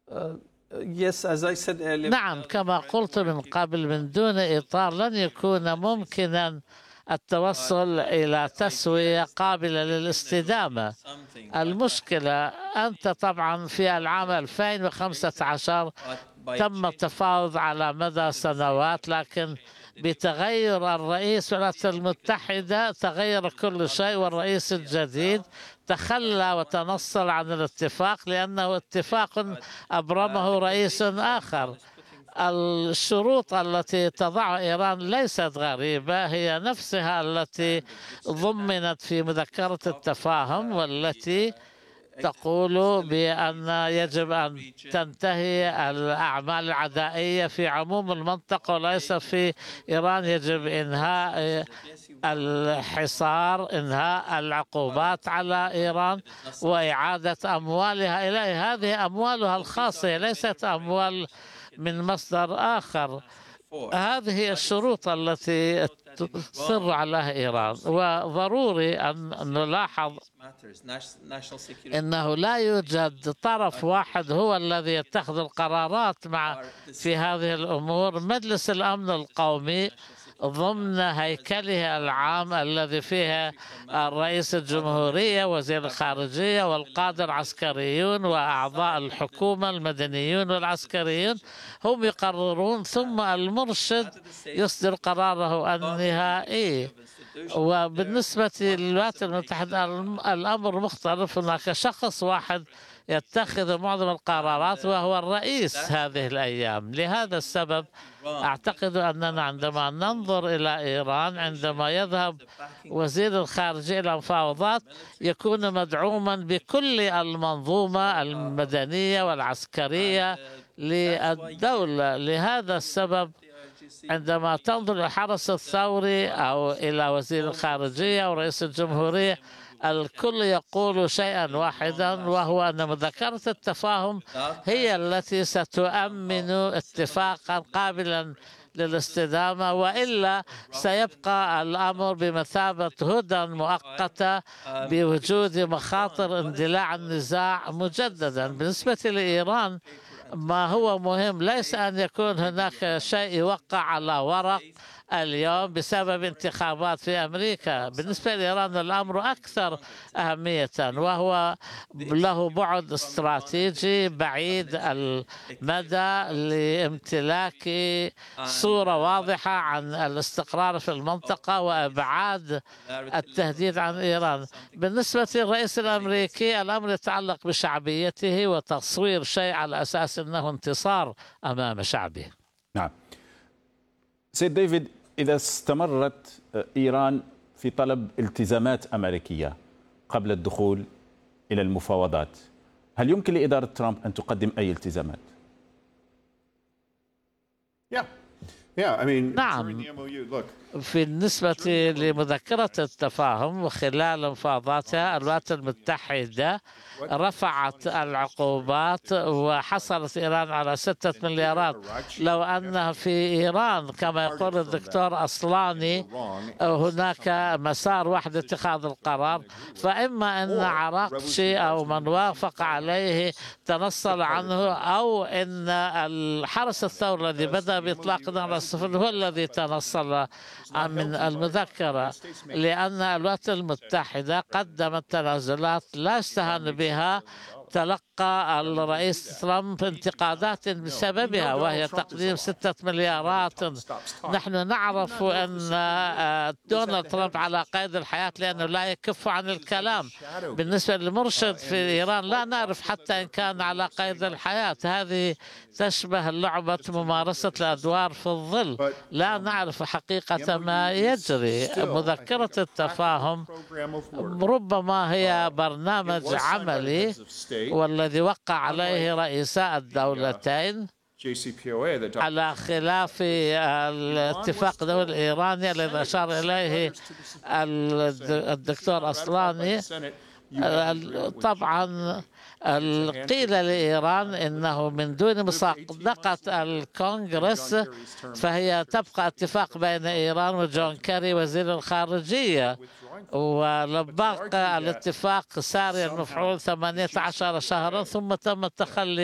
نعم، كما قلت من قبل، من دون إطار لن يكون ممكنا التوصل إلى تسوية قابلة للاستدامة. المشكلة أنت طبعا في العام 2015 تم التفاوض على مدى سنوات، لكن بتغير الرئيس الولايات المتحدة تغير كل شيء، والرئيس الجديد تخلى وتنصل عن الاتفاق لأنه اتفاق أبرمه رئيس آخر. الشروط التي تضع إيران ليست غريبة، هي نفسها التي ضمنت في مذكرة التفاهم، والتي تقول بأن يجب أن تنتهي الأعمال العدائية في عموم المنطقة وليس في إيران. يجب إنهاء الحصار، إنهاء العقوبات على إيران، وإعادة أموالها إليه. هذه أموالها الخاصة، ليست أموال من مصدر آخر. هذه هي الشروط التي تصر عليها إيران. وضروري أن نلاحظ أنه لا يوجد طرف واحد هو الذي يتخذ القرارات في هذه الأمور. مجلس الأمن القومي ضمن هيكله العام الذي فيه الرئيس الجمهورية، وزير الخارجية، والقادة العسكريون، وأعضاء الحكومة المدنيون والعسكريون، هم يقررون، ثم المرشد يصدر قراره النهائي. وبالنسبة للولايات المتحدة الأمر مختلف، هناك شخص واحد يتخذ معظم القرارات وهو الرئيس هذه الأيام. لهذا السبب أعتقد أننا عندما ننظر إلى إيران، عندما يذهب وزير الخارجية إلى المفاوضات، يكون مدعوما بكل المنظومة المدنية والعسكرية للدولة. لهذا السبب عندما تنظر إلى الحرس الثوري أو إلى وزير الخارجية أو رئيس الجمهورية، الكل يقول شيئا واحدا، وهو أن مذكرة التفاهم هي التي ستؤمن اتفاقا قابلا للاستدامة، وإلا سيبقى الأمر بمثابة هدى مؤقتة بوجود مخاطر اندلاع النزاع مجددا. بالنسبة لإيران، ما هو مهم ليس أن يكون هناك شيء يوقع على ورق اليوم بسبب انتخابات في أمريكا. بالنسبة لإيران الأمر أكثر أهمية، وهو له بعد استراتيجي بعيد المدى لامتلاك صورة واضحة عن الاستقرار في المنطقة وإبعاد التهديد عن إيران. بالنسبة للرئيس الأمريكي الأمر يتعلق بشعبيته وتصوير شيء على أساس أنه انتصار أمام شعبه. نعم سيد ديفيد، إذا استمرت إيران في طلب التزامات أمريكية قبل الدخول إلى المفاوضات، هل يمكن لإدارة ترامب أن تقدم أي التزامات؟ نعم، في النسبة لمذكرة التفاهم وخلال مفاوضاتها، الولايات المتحدة رفعت العقوبات وحصلت إيران على 6 مليارات. لو أن في إيران كما يقول الدكتور أصلاني هناك مسار واحد اتخاذ القرار، فإما أن عراقشي أو من وافق عليه تنصل عنه، أو أن الحرس الثوري الذي بدأ بإطلاق نار السفن هو الذي تنصل من المذكرة. لأن الولايات المتحدة قدمت تنازلات لا يستهان بها تلقى الرئيس ترامب انتقادات بسببها، وهي تقديم 6 مليارات. نحن نعرف أن دونالد ترامب على قيد الحياة لأنه لا يكف عن الكلام. بالنسبة للمرشد في إيران لا نعرف حتى إن كان على قيد الحياة. هذه تشبه لعبة ممارسة الأدوار في الظل، لا نعرف حقيقة ما يجري. مذكرة التفاهم ربما هي برنامج عملي والذي وقع عليه رئيسا الدولتين على خلاف الاتفاق الدولي الإيراني الذي أشار إليه الدكتور أصلاني. طبعا قيل لإيران إنه من دون مصادقة الكونغرس فهي تبقى اتفاق بين إيران وجون كيري وزير الخارجية، ولباق الاتفاق ساري المفعول 18 شهرا، ثم تم التخلي